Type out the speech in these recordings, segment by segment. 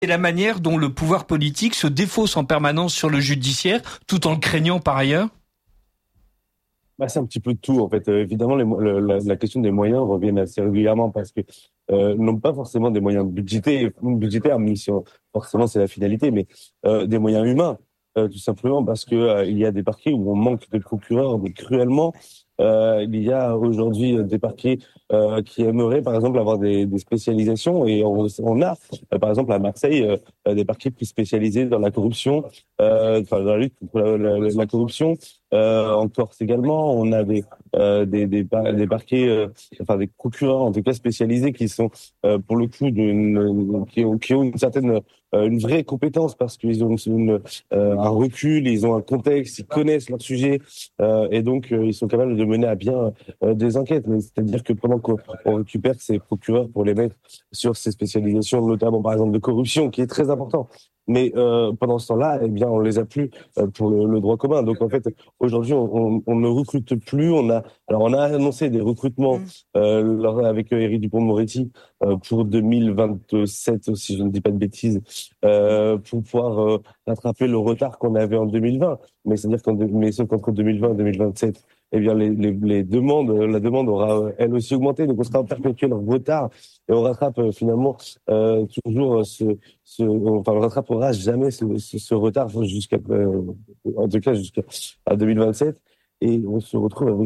C'est la manière dont le pouvoir politique se défausse en permanence sur le judiciaire, tout en le craignant par ailleurs? C'est un petit peu de tout, en fait. Évidemment, la question des moyens revient assez régulièrement parce que non pas forcément des moyens budgétaires, même si forcément c'est la finalité, mais des moyens humains, tout simplement parce que il y a des parquets où on manque de procureurs, mais cruellement. Il y a aujourd'hui des parquets qui aimeraient, par exemple, avoir des spécialisations, et on a, par exemple, à Marseille, des parquets plus spécialisés dans la corruption, dans la lutte contre la corruption. En Corse également, on a des parquets, enfin des procureurs en tout cas spécialisés qui sont pour le coup qui ont une certaine une vraie compétence parce qu'ils ont un recul, ils ont un contexte, ils connaissent leur sujet et donc ils sont capables de mener à bien des enquêtes. Mais c'est-à-dire que pendant qu'on récupère ces procureurs pour les mettre sur ces spécialisations, notamment par exemple de corruption, qui est très important. Mais pendant ce temps-là, eh bien, on les a plus pour le droit commun. Donc en fait, aujourd'hui, on ne recrute plus. On a annoncé des recrutements avec Éric Dupond-Moretti pour 2027, si je ne dis pas de bêtises, pour pouvoir rattraper le retard qu'on avait en 2020. Mais c'est-à-dire sauf qu'entre 2020 et 2027, eh bien la demande aura elle aussi augmenté. Donc on sera en perpétuel retard et on rattrape finalement toujours on rattrapera jamais ce retard en tout cas jusqu'à 2027, et on se retrouve avec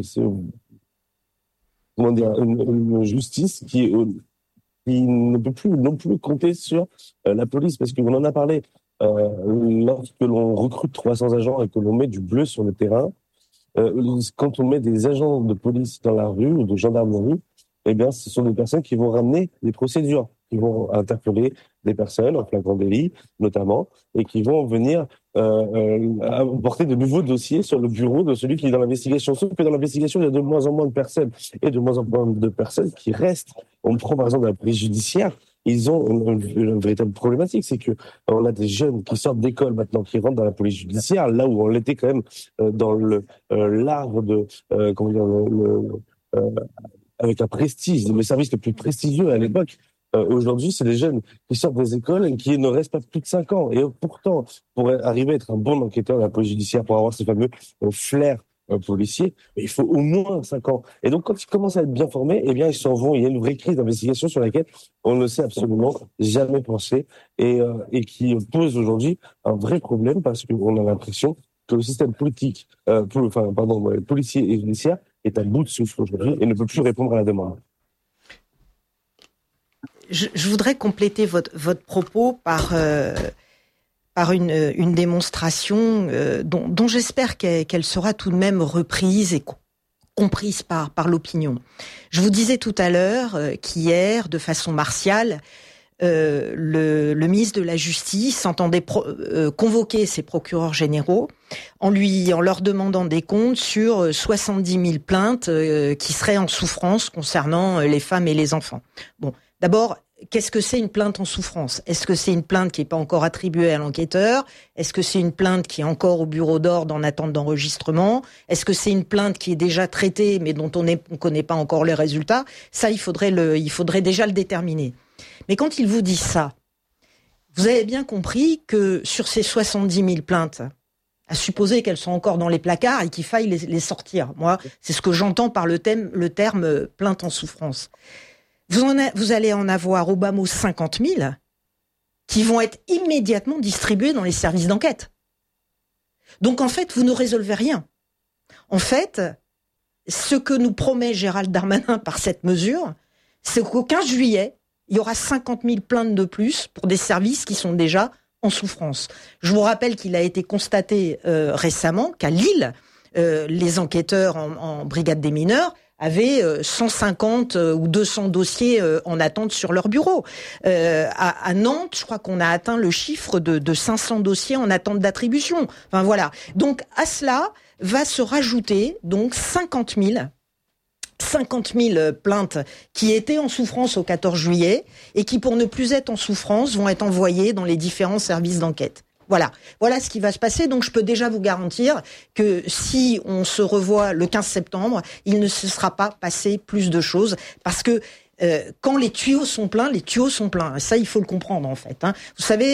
une justice qui ne peut plus non plus compter sur la police, parce qu'on en a parlé. Lorsque l'on recrute 300 agents et que l'on met du bleu sur le terrain, quand on met des agents de police dans la rue ou de gendarmerie, eh bien, ce sont des personnes qui vont ramener des procédures, qui vont interpeller des personnes en flagrant délit, notamment, et qui vont venir porter de nouveaux dossiers sur le bureau de celui qui est dans l'investigation. Sauf que dans l'investigation, il y a de moins en moins de personnes, et de moins en moins de personnes qui restent. On prend par exemple la police judiciaire. Ils ont une véritable problématique, c'est que on a des jeunes qui sortent d'école maintenant, qui rentrent dans la police judiciaire, là où on l'était quand même dans l'arbre de comment dire avec un prestige, le service le plus prestigieux à l'époque. Aujourd'hui, c'est des jeunes qui sortent des écoles et qui ne restent pas plus de 5 ans. Et pourtant, pour arriver à être un bon enquêteur de la police judiciaire, pour avoir ce fameux flair policier, il faut au moins 5 ans. Et donc, quand ils commencent à être bien formés, eh bien, ils s'en vont. Il y a une vraie crise d'investigation sur laquelle on ne sait absolument jamais penser et qui pose aujourd'hui un vrai problème parce qu'on a l'impression que le système politique, policier et judiciaire est à bout de souffle aujourd'hui et ne peut plus répondre à la demande. Je voudrais compléter votre propos par une démonstration dont j'espère qu'elle sera tout de même reprise et comprise par l'opinion. Je vous disais tout à l'heure qu'hier, de façon martiale, le ministre de la Justice entendait convoquer ses procureurs généraux en leur demandant des comptes sur 70 000 plaintes qui seraient en souffrance concernant les femmes et les enfants. Bon, d'abord, qu'est-ce que c'est une plainte en souffrance ? Est-ce que c'est une plainte qui n'est pas encore attribuée à l'enquêteur ? Est-ce que c'est une plainte qui est encore au bureau d'ordre en attente d'enregistrement ? Est-ce que c'est une plainte qui est déjà traitée mais dont on ne connaît pas encore les résultats ? Ça, il faudrait déjà le déterminer. Mais quand il vous dit ça, vous avez bien compris que sur ces 70 000 plaintes, à supposer qu'elles sont encore dans les placards et qu'il faille les sortir. Moi, c'est ce que j'entends par le terme plainte en souffrance. Vous allez en avoir au bas mot 50 000 qui vont être immédiatement distribués dans les services d'enquête. Donc en fait, vous ne résolvez rien. En fait, ce que nous promet Gérald Darmanin par cette mesure, c'est qu'au 15 juillet, il y aura 50 000 plaintes de plus pour des services qui sont déjà en souffrance. Je vous rappelle qu'il a été constaté récemment qu'à Lille, les enquêteurs en brigade des mineurs avaient 150 ou 200 dossiers en attente sur leur bureau. À Nantes, je crois qu'on a atteint le chiffre de 500 dossiers en attente d'attribution. Enfin voilà. Donc à cela va se rajouter donc 50 000 plaintes qui étaient en souffrance au 14 juillet et qui, pour ne plus être en souffrance, vont être envoyées dans les différents services d'enquête. Voilà ce qui va se passer. Donc je peux déjà vous garantir que si on se revoit le 15 septembre, il ne se sera pas passé plus de choses parce que quand les tuyaux sont pleins, les tuyaux sont pleins. Ça, il faut le comprendre en fait. Hein. Vous savez,